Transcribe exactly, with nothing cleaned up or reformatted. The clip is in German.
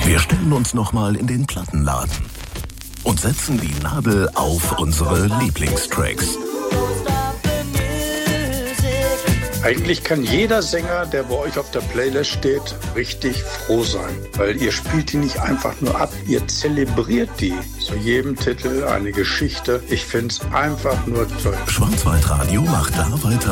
Wir stellen uns nochmal in den Plattenladen und setzen die Nadel auf unsere Lieblingstracks. Eigentlich kann jeder Sänger, der bei euch auf der Playlist steht, richtig froh sein. Weil ihr spielt die nicht einfach nur ab, ihr zelebriert die. Zu jedem Titel eine Geschichte. Ich find's einfach nur toll. Schwarzwaldradio macht da weiter,